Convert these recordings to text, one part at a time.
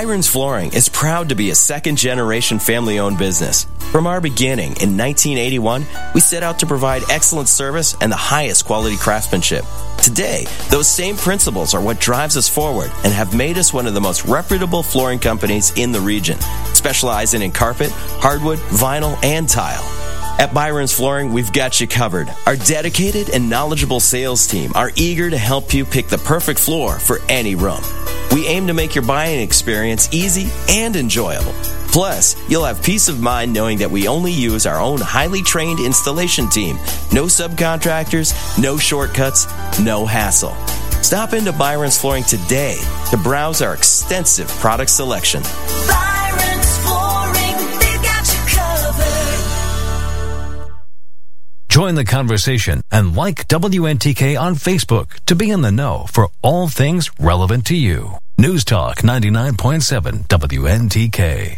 Byron's Flooring is proud to be a second-generation family-owned business. From our beginning in 1981, we set out to provide excellent service and the highest quality craftsmanship. Today, those same principles are what drives us forward and have made us one of the most reputable flooring companies in the region, specializing in carpet, hardwood, vinyl, and tile. At Byron's Flooring, we've got you covered. Our dedicated and knowledgeable sales team are eager to help you pick the perfect floor for any room. We aim to make your buying experience easy and enjoyable. Plus, you'll have peace of mind knowing that we only use our own highly trained installation team. No subcontractors, no shortcuts, no hassle. Stop into Byron's Flooring today to browse our extensive product selection. Byron's Flooring, they've got you covered. Join the conversation and like WNTK on Facebook to be in the know for all things relevant to you. News Talk 99.7 WNTK.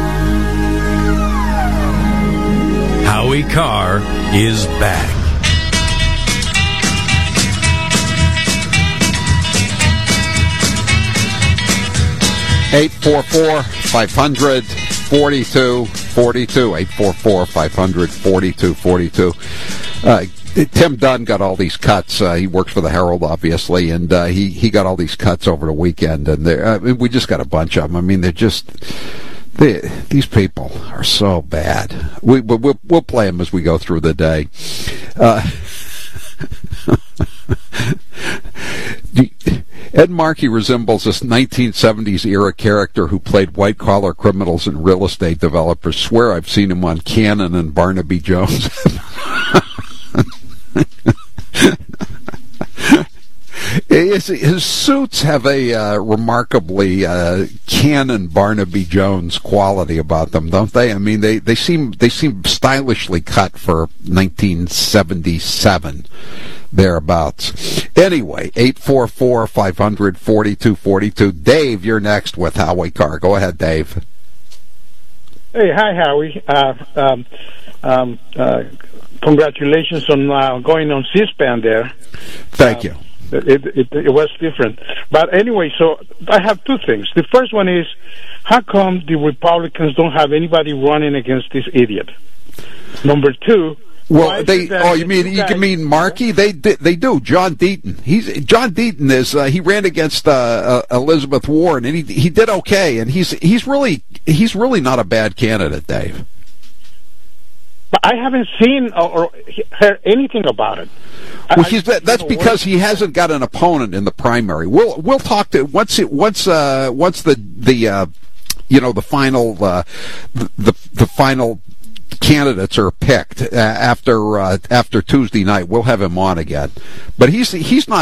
Howie Carr is back. (844-500-4242). 844-500-4242. Tim Dunn got all these cuts. He works for the Herald, obviously, and he got all these cuts over the weekend. And we just got a bunch of them. I mean, they're just these people are so bad. We'll play them as we go through the day. Ed Markey resembles this 1970s era character who played white-collar criminals and real estate developers. Swear I've seen him on Cannon and Barnaby Jones. His suits have a remarkably Cannon Barnaby Jones quality about them, don't they? I mean, they seem stylishly cut for 1977. Thereabouts. Anyway, 844-500-4242. Dave, you're next with Howie Carr. Go ahead, Dave. Hey, hi, Howie. Congratulations on going on C-SPAN there. Thank you. It was different. But anyway, so I have two things. The first one is, how come the Republicans don't have anybody running against this idiot? Number two, well, you mean Markey? They do. John Deaton. John Deaton is he ran against Elizabeth Warren, and he did okay, and he's really not a bad candidate, Dave. But I haven't seen or heard anything about it. Well, that's because he hasn't got an opponent in the primary. We'll talk to once the final candidates are picked after Tuesday night. We'll have him on again, but he's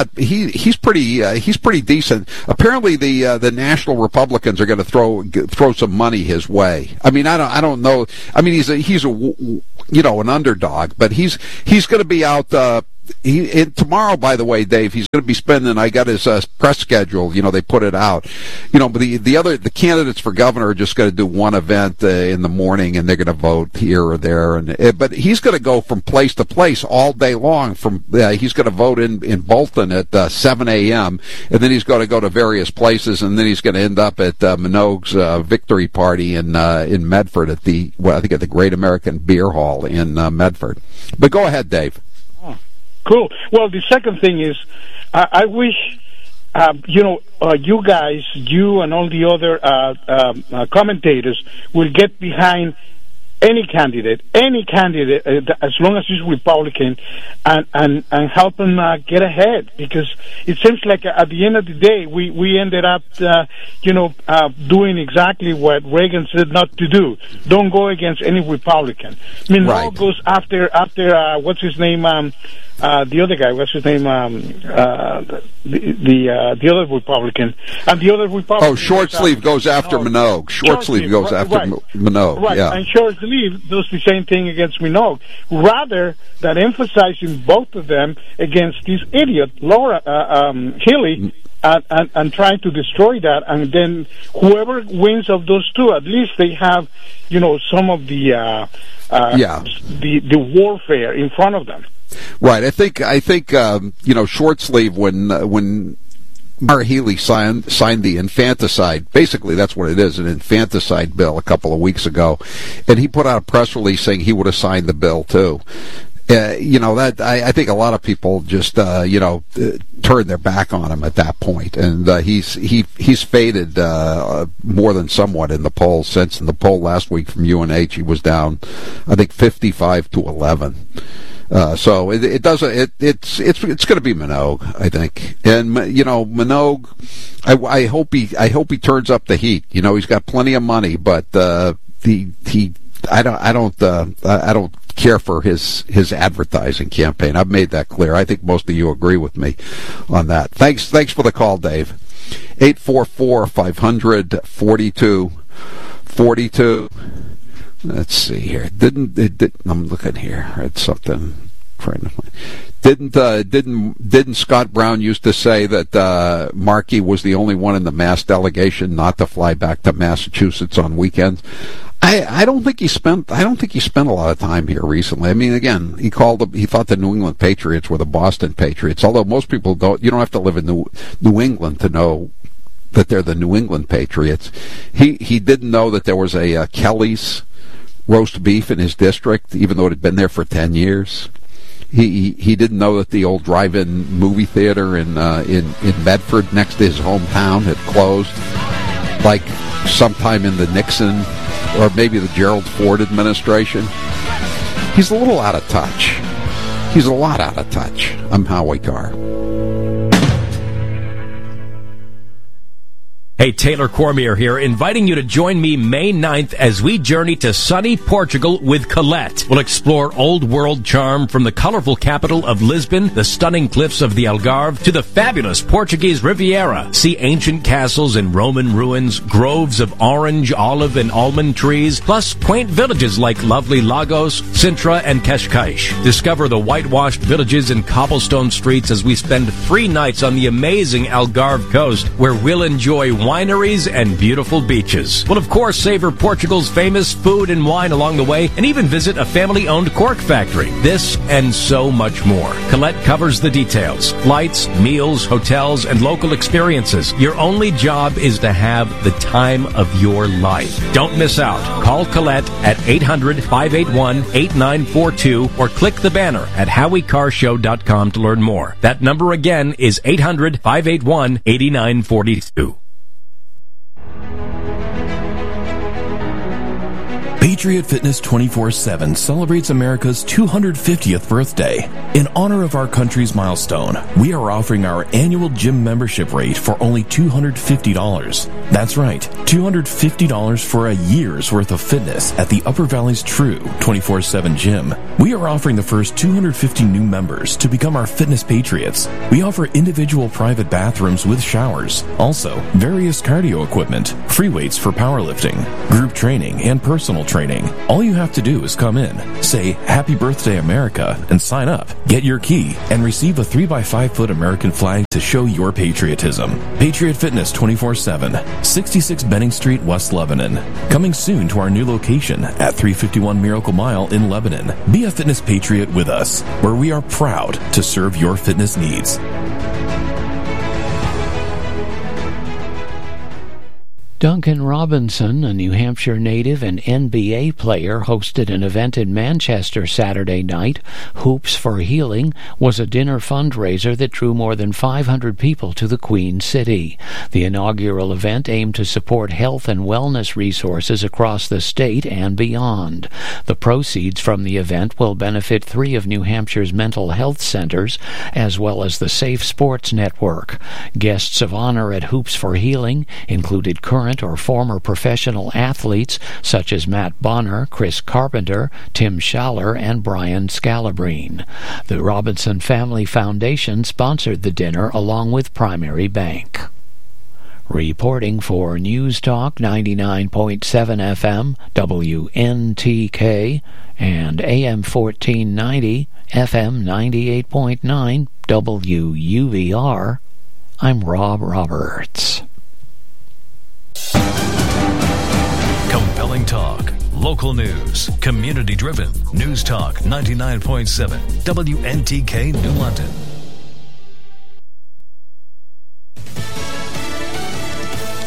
pretty decent. Apparently, the National Republicans are going to throw some money his way. I mean, I don't know. I mean, he's an underdog, but he's going to be out. Tomorrow, by the way, Dave, he's going to be spending. I got his press schedule. They put it out. But the candidates for governor are just going to do one event in the morning, and they're going to vote here or there. But he's going to go from place to place all day long. He's going to vote in Bolton at 7 a.m. and then he's going to go to various places, and then he's going to end up at Minogue's victory party in Medford at the Great American Beer Hall in Medford. But go ahead, Dave. Cool. Well, the second thing is, I wish, you guys, you and all the other commentators will get behind any candidate, as long as he's Republican, and help him get ahead. Because it seems like at the end of the day, we ended up, doing exactly what Reagan said not to do. Don't go against any Republican. Minogue right. Goes after what's his name? The other guy, what's his name? The other Republican, and the other Republican. Oh, Shortsleeve goes after Minogue. Shortsleeve goes after Minogue. Right, yeah. And Shortsleeve does the same thing against Minogue, rather than emphasizing both of them against this idiot Laura Healy. And trying to destroy that, and then whoever wins of those two, at least they have, some of the warfare in front of them. Right. I think Shortsleeve when Maura Healey signed the infanticide. Basically, that's what it is, an infanticide bill a couple of weeks ago. And he put out a press release saying he would have signed the bill, too. That I think a lot of people just turned their back on him at that point, and he's faded more than somewhat in the polls since. In the poll last week from UNH, he was down, I think, 55-11. So it's going to be Minogue, I think, and Minogue, I hope he turns up the heat. He's got plenty of money, but I don't care for his advertising campaign. I've made that clear. I think most of you agree with me on that. Thanks for the call, Dave. 844-500-4242. Let's see here. I'm looking here at something. Didn't Scott Brown used to say that Markey was the only one in the Mass delegation not to fly back to Massachusetts on weekends? I don't think he spent a lot of time here recently. I mean, again, he thought the New England Patriots were the Boston Patriots, although most people don't. You don't have to live in New England to know that they're the New England Patriots. He didn't know that there was a Kelly's roast beef in his district, even though it had been there for 10 years. He didn't know that the old drive-in movie theater in Medford next to his hometown had closed, like sometime in the Nixon or maybe the Gerald Ford administration. He's a little out of touch. He's a lot out of touch. I'm Howie Carr. Hey, Taylor Cormier here, inviting you to join me May 9th as we journey to sunny Portugal with Colette. We'll explore old world charm from the colorful capital of Lisbon, the stunning cliffs of the Algarve, to the fabulous Portuguese Riviera. See ancient castles and Roman ruins, groves of orange, olive, and almond trees, plus quaint villages like lovely Lagos, Sintra, and Cascais. Discover the whitewashed villages and cobblestone streets as we spend 3 nights on the amazing Algarve coast, where we'll enjoy wineries and beautiful beaches. We'll, of course, savor Portugal's famous food and wine along the way, and even visit a family-owned cork factory. This and so much more. Colette covers the details. Flights, meals, hotels, and local experiences. Your only job is to have the time of your life. Don't miss out. Call Colette at 800-581-8942 or click the banner at HowieCarShow.com to learn more. That number again is 800-581-8942. Patriot Fitness 24/7 celebrates America's 250th birthday. In honor of our country's milestone, we are offering our annual gym membership rate for only $250. That's right, $250 for a year's worth of fitness at the Upper Valley's true 24/7 gym. We are offering the first 250 new members to become our fitness patriots. We offer individual private bathrooms with showers, also various cardio equipment, free weights for powerlifting, group training, and personal training. All you have to do is come in, say Happy Birthday America, and sign up. Get your key and receive a 3x5-foot American flag to show your patriotism. Patriot Fitness 24/7, 66 Benning Street, West Lebanon. Coming soon to our new location at 351 Miracle Mile in Lebanon. Be a fitness patriot with us, where we are proud to serve your fitness needs. Duncan Robinson, a New Hampshire native and NBA player, hosted an event in Manchester Saturday night. Hoops for Healing was a dinner fundraiser that drew more than 500 people to the Queen City. The inaugural event aimed to support health and wellness resources across the state and beyond. The proceeds from the event will benefit 3 of New Hampshire's mental health centers, as well as the Safe Sports Network. Guests of honor at Hoops for Healing included current or former professional athletes such as Matt Bonner, Chris Carpenter, Tim Schaller, and Brian Scalabrine. The Robinson Family Foundation sponsored the dinner along with Primary Bank. Reporting for News Talk 99.7 FM, WNTK, and AM 1490, FM 98.9, WUVR, I'm Rob Roberts. Compelling talk, local news, community-driven. News Talk 99.7, WNTK, New London.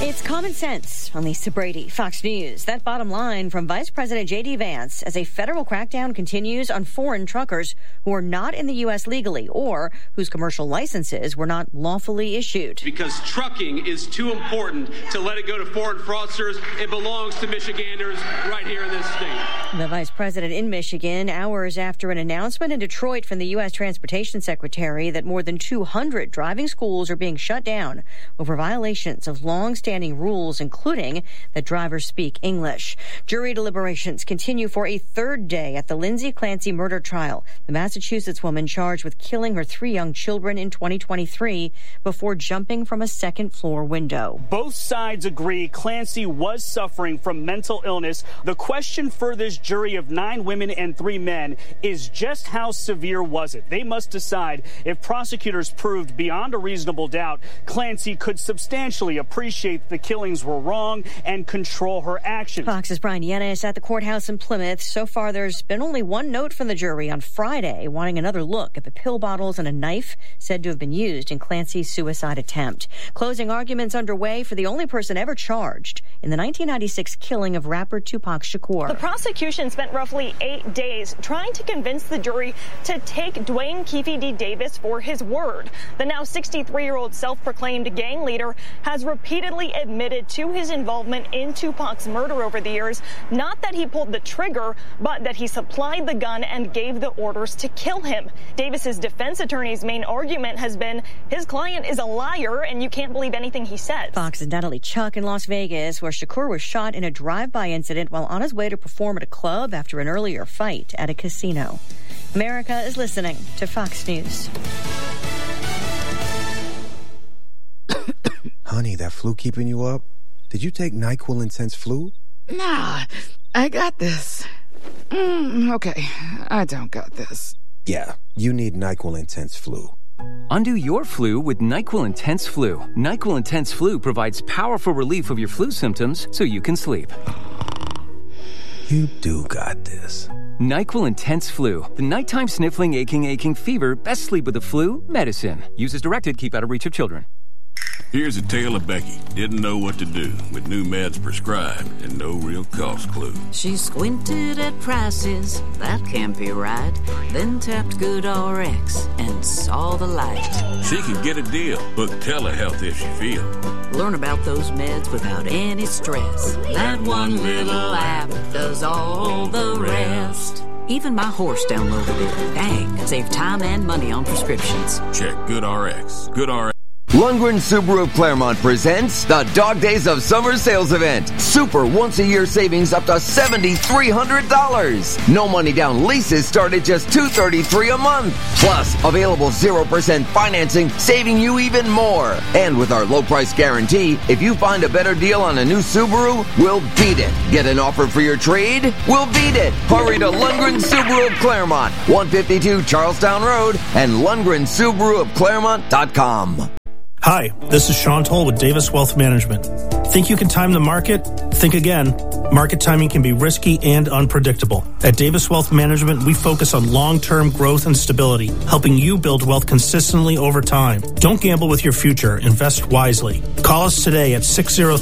It's common sense. I'm Lisa Brady, Fox News. That bottom line from Vice President J.D. Vance as a federal crackdown continues on foreign truckers who are not in the U.S. legally or whose commercial licenses were not lawfully issued. Because trucking is too important to let it go to foreign fraudsters. It belongs to Michiganders right here in this state. The vice president in Michigan, hours after an announcement in Detroit from the U.S. Transportation Secretary that more than 200 driving schools are being shut down over violations of long-standing rules, including that drivers speak English. Jury deliberations continue for a third day at the Lindsay Clancy murder trial. The Massachusetts woman charged with killing her 3 young children in 2023 before jumping from a second-floor window. Both sides agree Clancy was suffering from mental illness. The question for this jury of 9 women and 3 men is just how severe was it? They must decide if prosecutors proved beyond a reasonable doubt Clancy could substantially appreciate the killings were wrong and control her actions. Fox's Brian Yennis at the courthouse in Plymouth. So far, there's been only one note from the jury on Friday wanting another look at the pill bottles and a knife said to have been used in Clancy's suicide attempt. Closing arguments underway for the only person ever charged in the 1996 killing of rapper Tupac Shakur. The prosecution spent roughly 8 days trying to convince the jury to take Dwayne Keefe D. Davis for his word. The now 63-year-old self-proclaimed gang leader has repeatedly admitted to his involvement in Tupac's murder over the years. Not that he pulled the trigger, but that he supplied the gun and gave the orders to kill him. Davis's defense attorney's main argument has been his client is a liar and you can't believe anything he says. Fox's Natalie Chuck in Las Vegas, where Shakur was shot in a drive-by incident while on his way to perform at a club after an earlier fight at a casino. America is listening to Fox News. Honey, that flu keeping you up? Did you take NyQuil Intense Flu? Nah, I got this. Okay, I don't got this. Yeah, you need NyQuil Intense Flu. Undo your flu with NyQuil Intense Flu. NyQuil Intense Flu provides powerful relief of your flu symptoms so you can sleep. You do got this. NyQuil Intense Flu. The nighttime sniffling, aching fever. Best sleep with the flu medicine. Use as directed. Keep out of reach of children. Here's a tale of Becky. Didn't know what to do with new meds prescribed and no real cost clue. She squinted at prices, that can't be right. Then tapped GoodRx and saw the light. She can get a deal. Book telehealth if she feel. Learn about those meds without any stress. That one little app does all the rest. Even my horse downloaded it. Dang, save time and money on prescriptions. Check GoodRx. GoodRx. Lundgren Subaru of Claremont presents the Dog Days of Summer Sales Event. Super once-a-year savings up to $7,300. No money down leases start at just $233 a month. Plus, available 0% financing, saving you even more. And with our low price guarantee, if you find a better deal on a new Subaru, we'll beat it. Get an offer for your trade? We'll beat it. Hurry to Lundgren Subaru of Claremont, 152 Charlestown Road, and LundgrenSubaruofClaremont.com. Hi, this is Sean Toll with Davis Wealth Management. Think you can time the market? Think again. Market timing can be risky and unpredictable. At Davis Wealth Management, we focus on long-term growth and stability, helping you build wealth consistently over time. Don't gamble with your future. Invest wisely. Call us today at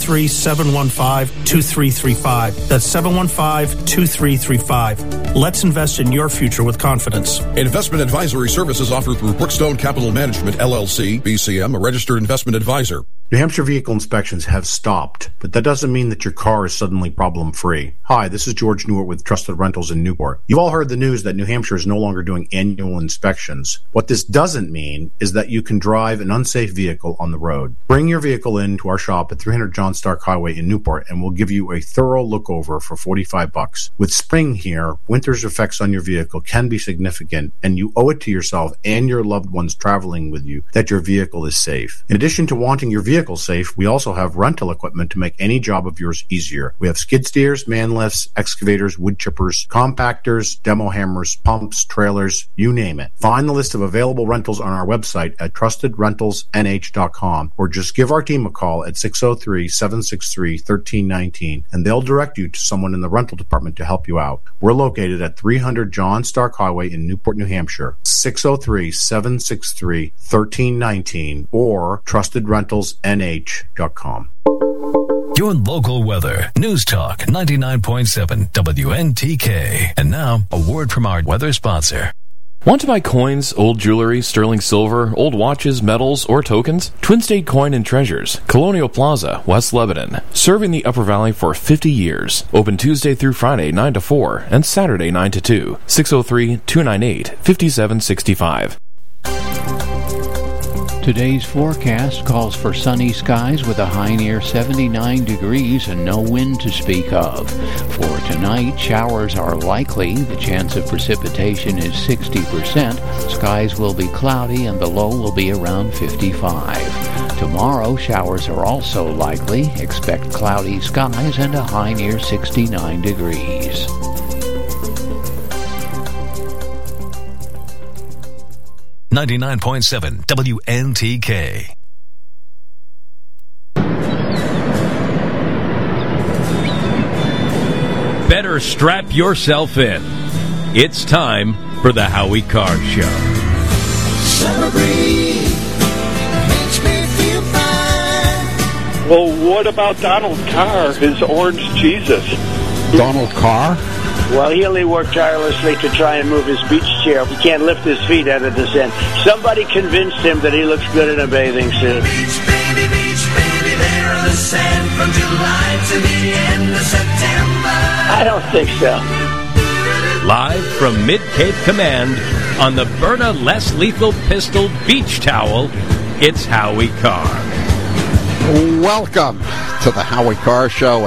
603-715-2335. That's 715-2335. Let's invest in your future with confidence. Investment advisory services offered through Brookstone Capital Management, LLC, BCM, a registered investment advisor. New Hampshire vehicle inspections have stopped, but that doesn't mean that your car is suddenly problem-free. Hi, this is George Newart with Trusted Rentals in Newport. You've all heard the news that New Hampshire is no longer doing annual inspections. What this doesn't mean is that you can drive an unsafe vehicle on the road. Bring your vehicle in to our shop at 300 John Stark Highway in Newport, and we'll give you a thorough look-over for $45. With spring here, winter's effects on your vehicle can be significant, and you owe it to yourself and your loved ones traveling with you that your vehicle is safe. In addition to wanting your vehicle safe, we also have rental equipment to make any job of yours easier. We have skid steers, man lifts, excavators, wood chippers, compactors, demo hammers, pumps, trailers, you name it. Find the list of available rentals on our website at trustedrentalsnh.com or just give our team a call at 603-763-1319 and they'll direct you to someone in the rental department to help you out. We're located at 300 John Stark Highway in Newport, New Hampshire, 603-763-1319 or trustedrentalsnh.com. Your local weather. News Talk 99.7 WNTK. And now, a word from our weather sponsor. Want to buy coins, old jewelry, sterling silver, old watches, medals, or tokens? Twin State Coin and Treasures, Colonial Plaza, West Lebanon. Serving the Upper Valley for 50 years. Open Tuesday through Friday 9 to 4 and Saturday 9 to 2. 603-298-5765. Today's forecast calls for sunny skies with a high near 79 degrees and no wind to speak of. For tonight, showers are likely. The chance of precipitation is 60%. Skies will be cloudy and the low will be around 55. Tomorrow, showers are also likely. Expect cloudy skies and a high near 69 degrees. .7 WNTK. Better strap yourself in. It's time for the Howie Carr Show. Summer breeze makes me feel fine. Well, what about Donald Carr, his orange Jesus? Donald Carr? Well, he only worked tirelessly to try and move his beach chair. He can't lift his feet out of the sand. Somebody convinced him that he looks good in a bathing suit. Beach, baby, there on the sand from July to the end of September. I don't think so. Live from Mid-Cape Command on the Byrna Less Lethal Pistol Beach Towel, it's Howie Carr. Welcome to the Howie Carr Show,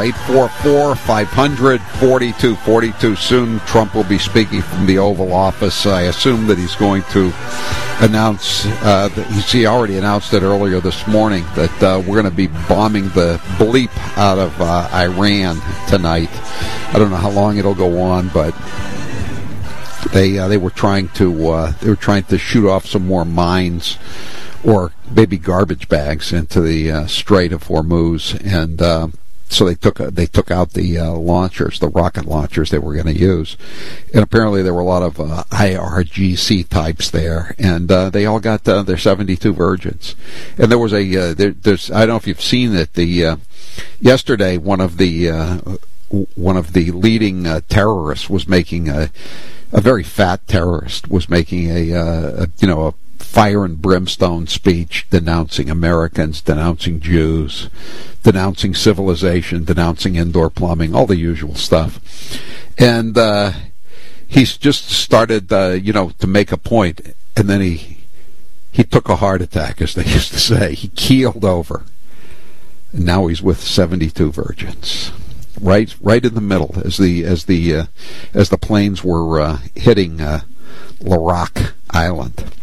844-500-4242. Soon Trump will be speaking from the Oval Office. I assume that he's going to announce, he already announced it earlier this morning, that we're going to be bombing the bleep out of Iran tonight. I don't know how long it'll go on, but they were trying to shoot off some more mines or maybe garbage bags into the Strait of Hormuz, and so they took out the launchers, the rocket launchers they were going to use, and apparently there were a lot of IRGC types there, and they all got their 72 Virgins, and there was there's I don't know if you've seen it. Yesterday one of the leading terrorists was making a very fat terrorist was making a fire and brimstone speech denouncing Americans, denouncing Jews, denouncing civilization, denouncing indoor plumbing, all the usual stuff. And he's just started, to make a point, and then he took a heart attack, as they used to say. He keeled over. And now he's with 72 virgins. Right in the middle, as the planes were hitting Larak Island.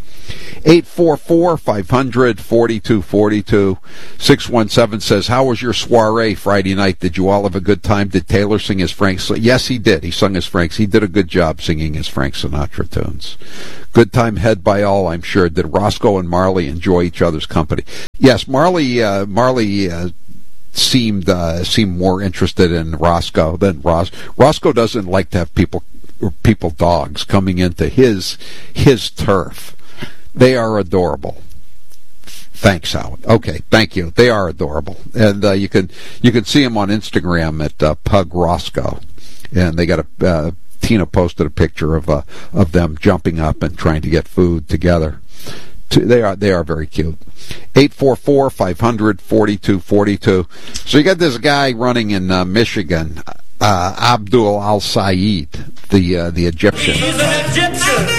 844-500-4242. 617 says, how was your soiree Friday night? Did you all have a good time? Did Taylor sing his Frank? Yes, he did. He sung his Franks. He did a good job singing his Frank Sinatra tunes. Good time had by all, I'm sure. Did Roscoe and Marley enjoy each other's company? Yes, Marley seemed more interested in Roscoe than Roscoe doesn't like to have people dogs coming into his turf. They are adorable. Thanks, Howard. Okay, thank you. They are adorable, and you can see them on Instagram at Pug Roscoe, and they got Tina posted a picture of them jumping up and trying to get food together. They are very cute. 844-500-4242. So you got this guy running in Michigan, Abdul Al-Sayed, the Egyptian. He's an Egyptian.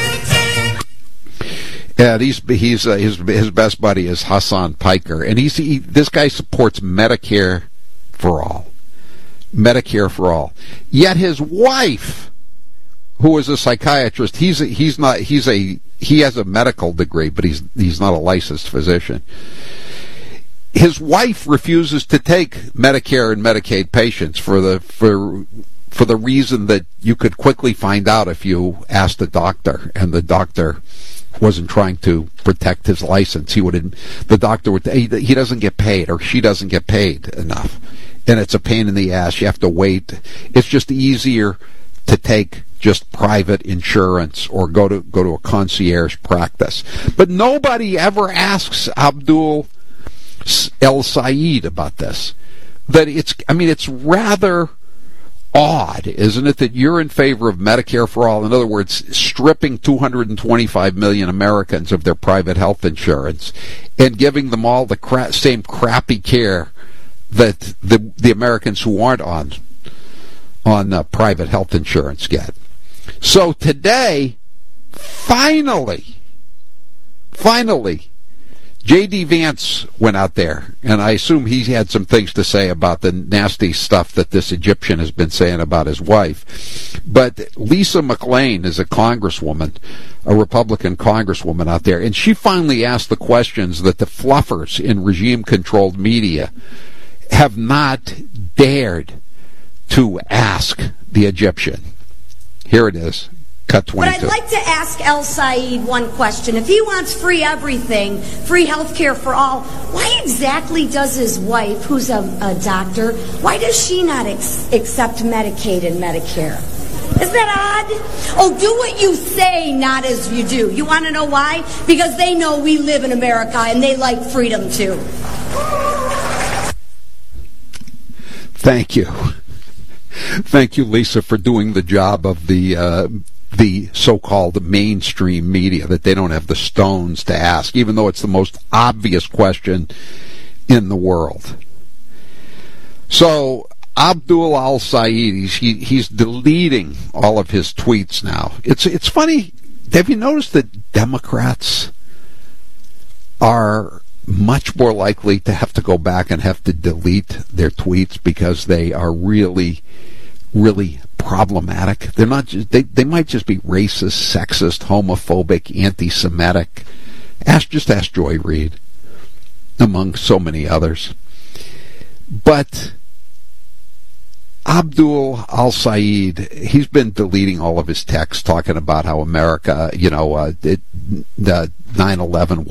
Yeah, his best buddy is Hassan Piker, and this guy supports Medicare for all. Medicare for all. Yet his wife, who is a psychiatrist, he has a medical degree, but he's not a licensed physician. His wife refuses to take Medicare and Medicaid patients for the reason that you could quickly find out if you asked a doctor, and the doctor wasn't trying to protect his license. He doesn't get paid, or she doesn't get paid enough, and it's a pain in the ass. You have to wait. It's just easier to take just private insurance or go to a concierge practice. But nobody ever asks Abdul El Sayed about this. that it's rather odd, isn't it, that you're in favor of Medicare for all? In other words, stripping 225 million Americans of their private health insurance and giving them all the same crappy care that the Americans who aren't on private health insurance get. So today, finally, J.D. Vance went out there, and I assume he had some things to say about the nasty stuff that this Egyptian has been saying about his wife. But Lisa McLean is a congresswoman, a Republican congresswoman out there, and she finally asked the questions that the fluffers in regime-controlled media have not dared to ask the Egyptian. Here it is. Cut 22. But I'd like to ask El Said one question. If he wants free everything, free health care for all, why exactly does his wife, who's a doctor, why does she not accept Medicaid and Medicare? Isn't that odd? Oh, do what you say, not as you do. You want to know why? Because they know we live in America and they like freedom too. Thank you. Thank you, Lisa, for doing the job of the so-called mainstream media that they don't have the stones to ask, even though it's the most obvious question in the world. So Abdul Al-Said, he's deleting all of his tweets now. It's funny. Have you noticed that Democrats are much more likely to have to go back and have to delete their tweets because they are really, really problematic? They're not just, they might just be racist, sexist, homophobic, anti-Semitic. Ask Joy Reid, among so many others. But Abdul Al-Said, he's been deleting all of his texts talking about how America, the 9/11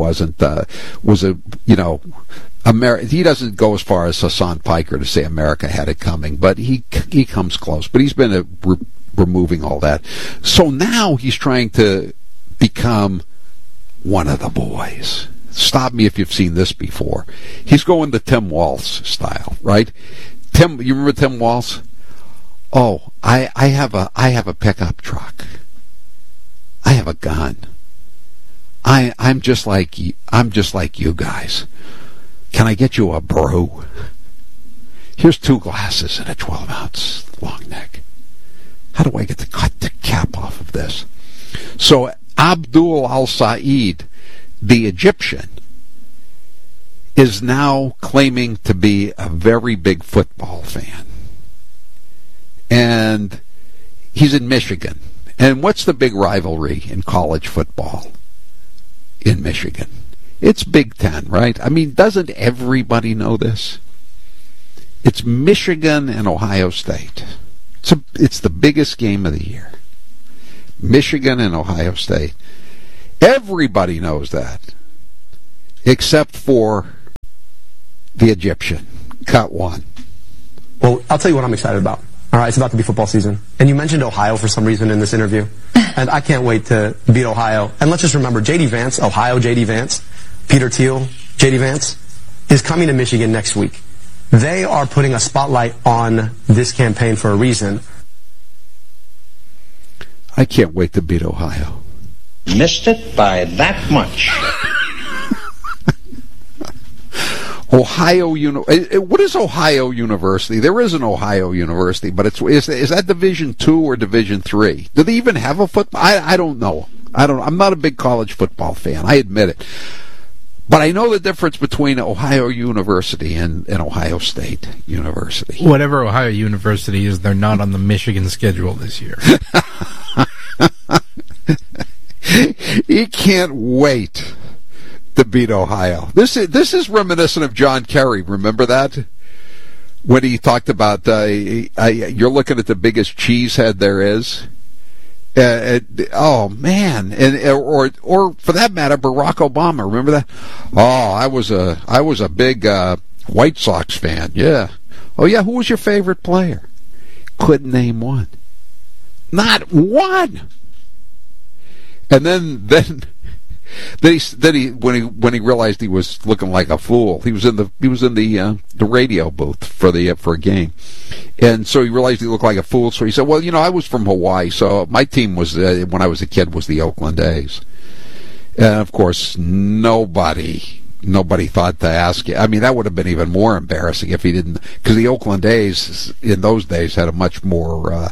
he doesn't go as far as Hassan Piker to say America had it coming, but he comes close. But he's been removing all that. So now he's trying to become one of the boys. Stop me if you've seen this before. He's going the Tim Walz style, right? Tim, you remember Tim Walz? Oh, I have a pickup truck. I have a gun. I'm just like you guys. Can I get you a brew? Here's 2 glasses and a 12-ounce long neck. How do I get to cut the cap off of this? So Abdul Al-Said, the Egyptian, is now claiming to be a very big football fan. And he's in Michigan. And what's the big rivalry in college football in Michigan? It's Big Ten, right? I mean, doesn't everybody know this? It's Michigan and Ohio State. It's the biggest game of the year. Michigan and Ohio State. Everybody knows that, except for the Egyptian. Cut 1. Well, I'll tell you what I'm excited about. All right, it's about to be football season. And you mentioned Ohio for some reason in this interview. And I can't wait to beat Ohio. And let's just remember, J.D. Vance, Ohio J.D. Vance, Peter Thiel, J.D. Vance, is coming to Michigan next week. They are putting a spotlight on this campaign for a reason. I can't wait to beat Ohio. Missed it by that much. Ohio what is Ohio University? There is an Ohio University, but is that Division II or Division III? Do they even have a football? I don't know. I'm not a big college football fan. I admit it. But I know the difference between Ohio University and Ohio State University. Whatever Ohio University is, they're not on the Michigan schedule this year. He can't wait to beat Ohio. This is reminiscent of John Kerry. Remember that? When he talked about you're looking at the biggest cheesehead there is. Oh man, or for that matter, Barack Obama. Remember that? Oh, I was a big White Sox fan. Yeah. Oh yeah. Who was your favorite player? Couldn't name one. Not one. And then Then he when he realized he was looking like a fool, he was in the radio booth for a game, and so he realized he looked like a fool. So he said, "Well, I was from Hawaii, so my team was when I was a kid was the Oakland A's." And of course, nobody thought to ask. I mean, that would have been even more embarrassing if he didn't, because the Oakland A's in those days had a much more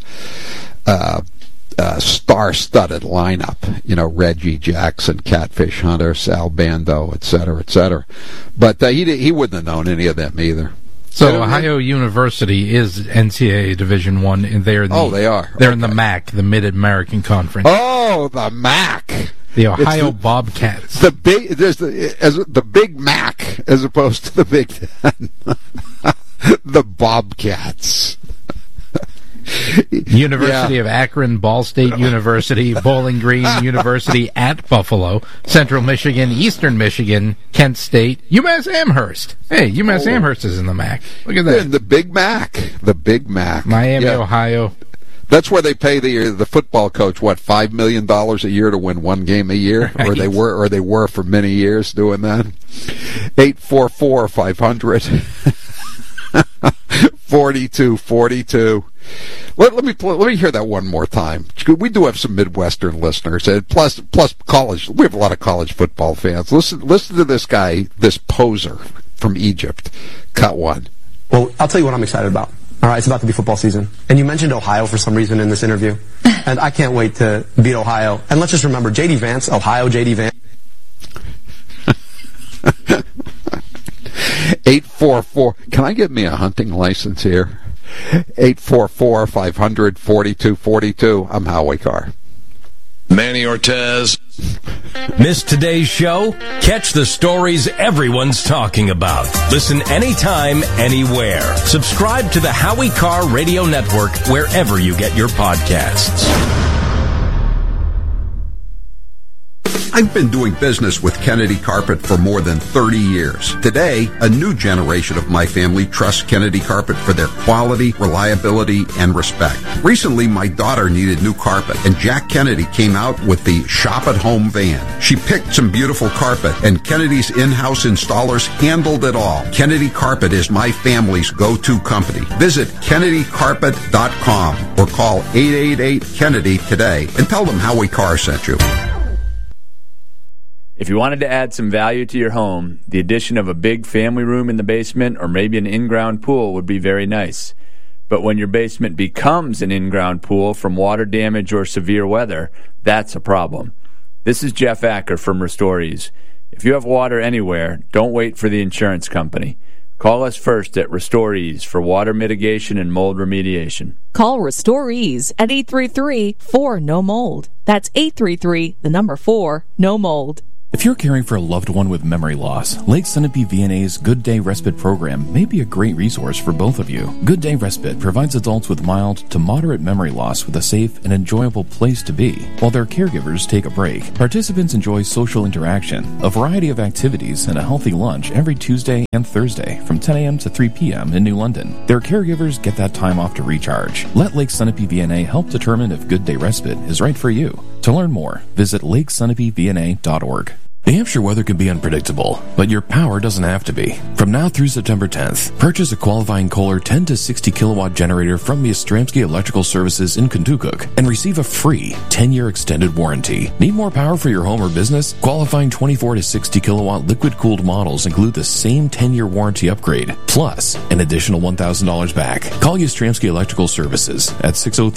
star-studded lineup. Reggie Jackson, Catfish Hunter, Sal Bando, et cetera. But he wouldn't have known any of them either. So Ohio University is NCAA Division I, and they are. They are. They're in the MAC, the Mid-American Conference. Oh, the MAC. The Ohio Bobcats. The Big Mac as opposed to the Big Ten. The Bobcats. University of Akron, Ball State University, Bowling Green University at Buffalo, Central Michigan, Eastern Michigan, Kent State, UMass Amherst. Hey, UMass Amherst is in the MAC. Look at that. The Big Mac. Miami, Ohio. That's where they pay the football coach $5 million a year to win one game a year, right. or they were for many years doing that. 844-500 4242. Let me hear that one more time. We do have some Midwestern listeners, and plus college. We have a lot of college football fans. Listen to this guy, this poser from Egypt. Cut one. Well, I'll tell you what I'm excited about. All right, it's about to be football season. And you mentioned Ohio for some reason in this interview. And I can't wait to beat Ohio. And let's just remember, J.D. Vance, Ohio J.D. Vance. 844. Can I get me a hunting license here? 844-500-4242. I'm Howie Carr. Manny Ortez. Missed today's show? Catch the stories everyone's talking about. Listen anytime, anywhere. Subscribe to the Howie Carr Radio Network wherever you get your podcasts. I've been doing business with Kennedy Carpet for more than 30 years. Today, a new generation of my family trusts Kennedy Carpet for their quality, reliability, and respect. Recently, my daughter needed new carpet, and Jack Kennedy came out with the Shop at Home van. She picked some beautiful carpet, and Kennedy's in-house installers handled it all. Kennedy Carpet is my family's go-to company. Visit KennedyCarpet.com or call 888-KENNEDY today and tell them Howie Carr sent you. If you wanted to add some value to your home, the addition of a big family room in the basement or maybe an in-ground pool would be very nice. But when your basement becomes an in-ground pool from water damage or severe weather, that's a problem. This is Jeff Acker from Restorees. If you have water anywhere, don't wait for the insurance company. Call us first at Restorees for water mitigation and mold remediation. Call Restorees at 833-4-NO-MOLD. That's 833-4-NO-MOLD. If you're caring for a loved one with memory loss, Lake Sunapee VNA's Good Day Respite program may be a great resource for both of you. Good Day Respite provides adults with mild to moderate memory loss with a safe and enjoyable place to be, while their caregivers take a break. Participants enjoy social interaction, a variety of activities, and a healthy lunch every Tuesday and Thursday from 10 a.m. to 3 p.m. in New London. Their caregivers get that time off to recharge. Let Lake Sunapee VNA help determine if Good Day Respite is right for you. To learn more, visit LakeSunapeeVNA.org. New Hampshire weather can be unpredictable, but your power doesn't have to be. From now through September 10th, purchase a qualifying Kohler 10 to 60 kilowatt generator from Yastrzemski Electrical Services in Kentucky and receive a free 10-year extended warranty. Need more power for your home or business? Qualifying 24 to 60 kilowatt liquid-cooled models include the same 10-year warranty upgrade, plus an additional $1,000 back. Call Yastrzemski Electrical Services at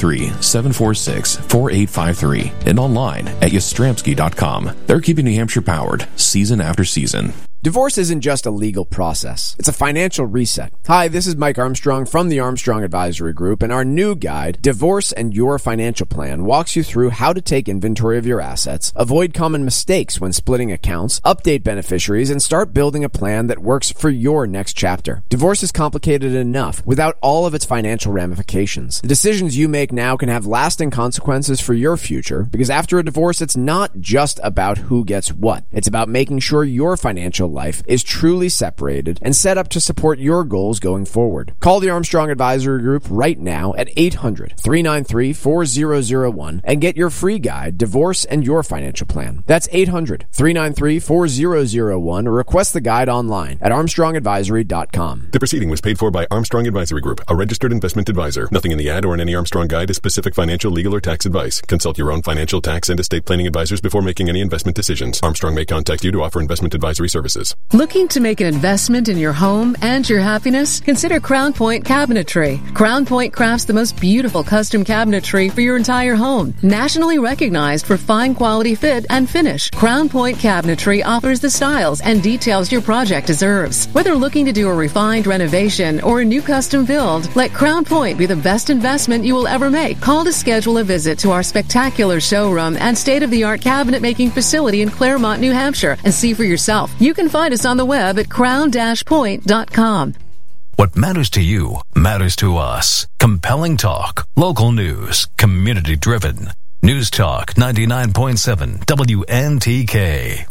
603-746-4853 and online at yastrzemski.com. They're keeping New Hampshire powered season after season. Divorce isn't just a legal process. It's a financial reset. Hi, this is Mike Armstrong from the Armstrong Advisory Group, and our new guide, Divorce and Your Financial Plan, walks you through how to take inventory of your assets, avoid common mistakes when splitting accounts, update beneficiaries, and start building a plan that works for your next chapter. Divorce is complicated enough without all of its financial ramifications. The decisions you make now can have lasting consequences for your future, because after a divorce, it's not just about who gets what. It's about making sure your financial financial life is truly separated and set up to support your goals going forward. Call the Armstrong Advisory Group right now at 800-393-4001 and get your free guide, Divorce and Your Financial Plan. That's 800-393-4001 or request the guide online at armstrongadvisory.com. The proceeding was paid for by Armstrong Advisory Group, a registered investment advisor. Nothing in the ad or in any Armstrong guide is specific financial, legal, or tax advice. Consult your own financial, tax, and estate planning advisors before making any investment decisions. Armstrong may contact you to offer investment advisory services. Looking to make an investment in your home and your happiness? Consider Crown Point Cabinetry. Crown Point crafts the most beautiful custom cabinetry for your entire home. Nationally recognized for fine quality fit and finish, Crown Point Cabinetry offers the styles and details your project deserves. Whether looking to do a refined renovation or a new custom build, let Crown Point be the best investment you will ever make. Call to schedule a visit to our spectacular showroom and state-of-the-art cabinet making facility in Claremont, New Hampshire, and see for yourself. You can find us on the web at crown-point.com. What matters to you matters to us. Compelling talk, local news, community driven. News Talk 99.7 WNTK.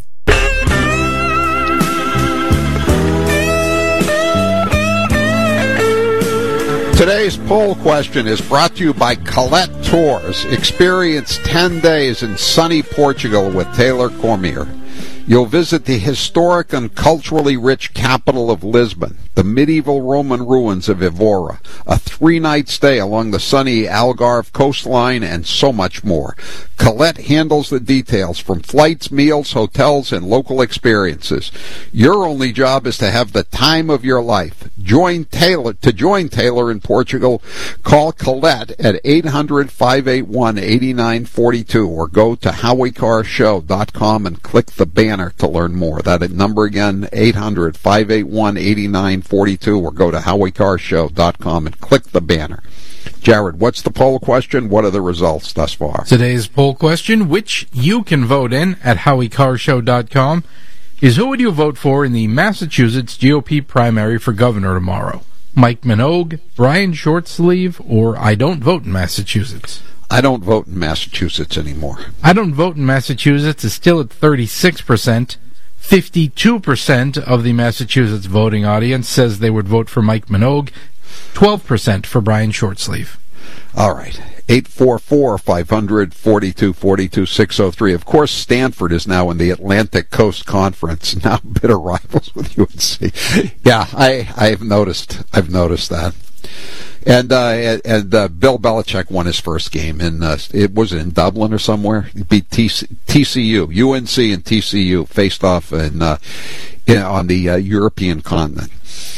Today's poll question is brought to you by Colette Tours. Experience 10 days in sunny Portugal with Taylor Cormier. You'll visit the historic and culturally rich capital of Lisbon, the medieval Roman ruins of Evora, a 3-night stay along the sunny Algarve coastline, and so much more. Colette handles the details from flights, meals, hotels, and local experiences. Your only job is to have the time of your life. Join Taylor in Portugal. Call Colette at 800-581-8942 or go to HowieCarShow.com and click the banner to learn more. That number again, 800-581-8942 or go to HowieCarShow.com and click the banner. Jared, what's the poll question? What are the results thus far? Today's poll question, which you can vote in at HowieCarShow.com, is who would you vote for in the Massachusetts GOP primary for governor tomorrow? Mike Minogue, Brian Shortsleeve, or I don't vote in Massachusetts? I don't vote in Massachusetts anymore. I don't vote in Massachusetts is still at 36%. 52% of the Massachusetts voting audience says they would vote for Mike Minogue. 12% for Brian Shortsleeve. All right. 844-500-4242-603. Of course, Stanford is now in the Atlantic Coast Conference, now bitter rivals with UNC. Yeah, I've noticed that. And Bill Belichick won his first game in was it in Dublin or somewhere? He beat TCU, UNC and TCU faced off on the European continent.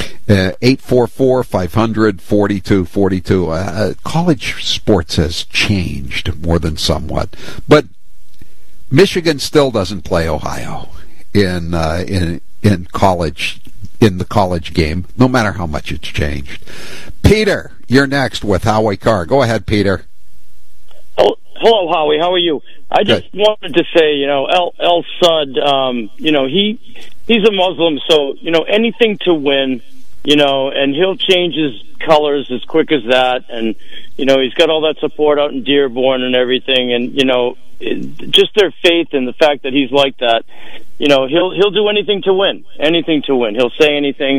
844-500-4242. College sports has changed more than somewhat, but Michigan still doesn't play Ohio in college. In the college game, no matter how much it's changed. Peter, you're next with Howie Carr. Go ahead, Peter. Oh, hello, Howie. How are you? I just wanted to say, El Sud, he's a Muslim, so, anything to win, and he'll change his colors as quick as that, and, he's got all that support out in Dearborn and everything, and, just their faith and the fact that he's like that, he'll do anything to win. He'll say anything.